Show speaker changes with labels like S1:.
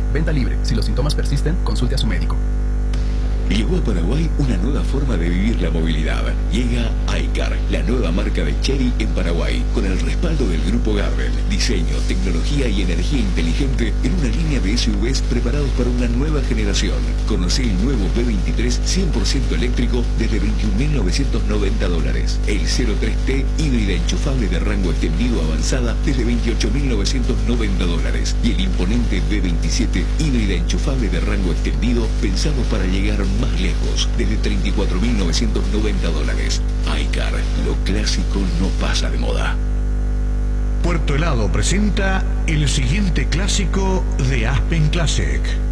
S1: Venta libre. Si los síntomas persisten, consulte a su médico.
S2: Llegó a Paraguay una nueva forma de vivir la movilidad. Llega iCar, la nueva marca de Chery en Paraguay, con el respaldo del Grupo Gardel. Diseño, tecnología y energía inteligente en una línea de SUVs preparados para una nueva generación. Conocé el nuevo B23 100% eléctrico desde $21.990. El 03T híbrida enchufable de rango extendido avanzada desde $28.990. Y el imponente B27 híbrida enchufable de rango extendido pensado para llegar más lejos, desde $34.990. iCar, lo clásico no pasa de moda.
S3: Puerto Helado presenta el siguiente clásico de Aspen Classic.